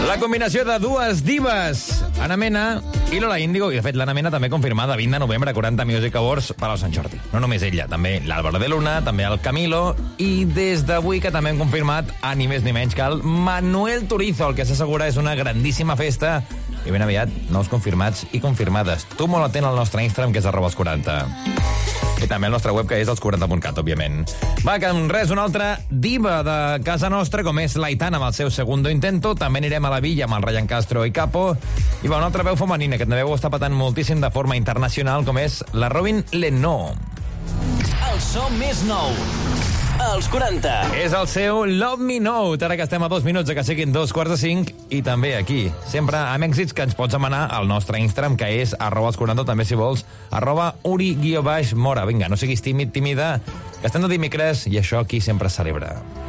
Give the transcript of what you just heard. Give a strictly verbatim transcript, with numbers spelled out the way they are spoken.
La combinació de dues divas, Ana Mena i Lola Índigo, i de fet l'Ana Mena també confirmada vint de novembre a quaranta Music Awards per al Sant Jordi. No només ella, també l'Álvaro de Luna, també el Camilo, i des d'avui que també hem confirmat a ni més ni menys que el Manuel Turizo, el que s'assegura és una grandíssima festa, i ben aviat nous confirmats i confirmades. Tu molt atent al nostre Instagram, que és arroba els quaranta. I també el nostre web, que és els quaranta punt cat, òbviament. Va, que en res, una altra diva de casa nostra, com és l'Aitana amb el seu Segundo Intento. També anirem a la Villa amb el Ryan Castro i Capo. I va, una altra veu femenina, que també ho està patant moltíssim de forma internacional, com és la Robin Lenó. El so més nou, els quaranta. És el seu Love Me Note, ara que estem a dos minuts de que siguin dos quarts de cinc, i també aquí, sempre amb èxits, que ens pots demanar al nostre Instagram, que és arroba els quaranta, també si vols, arroba uri guió baix mora. Vinga, no siguis tímid, tímida, que estem de dimecres, i això aquí sempre es celebra.